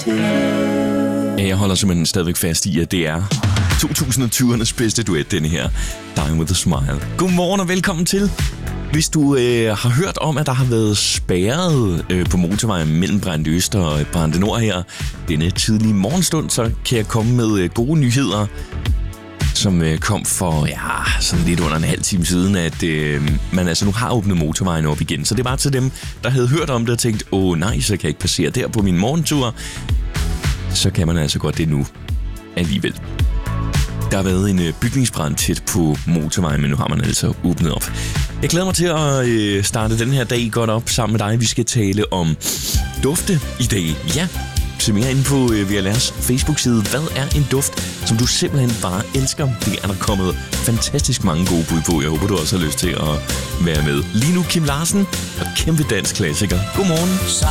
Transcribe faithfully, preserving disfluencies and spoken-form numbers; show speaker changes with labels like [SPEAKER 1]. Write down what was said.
[SPEAKER 1] Ja, jeg holder simpelthen stadigvæk fast i, at det er to tusind og tyvernes bedste duet, denne her Die With A Smile. Godmorgen og velkommen til. Hvis du øh, har hørt om, at der har været spærret øh, på motorvejen mellem Brande Øst og Brande Nord her denne tidlige morgenstund, så kan jeg komme med øh, gode nyheder, som øh, kom for ja, sådan lidt under en halv time siden, at øh, man altså nu har åbnet motorvejen op igen. Så det var til dem, der havde hørt om det og tænkt, åh nej, så kan jeg ikke passere der på min morgentur. Så kan man altså godt det nu alligevel. Der har været en bygningsbrand tæt på motorvejen, men nu har man altså åbnet op. Jeg glæder mig til at øh, starte den her dag godt op sammen med dig. Vi skal tale om dufte i dag. Ja, se mere inde på øh, V L R's Facebook-side. Hvad er en duft, som du simpelthen bare elsker? Det er der kommet fantastisk mange gode bud på. Jeg håber, du også har lyst til at være med. Lige nu Kim Larsen og kæmpe dansk klassiker. Godmorgen.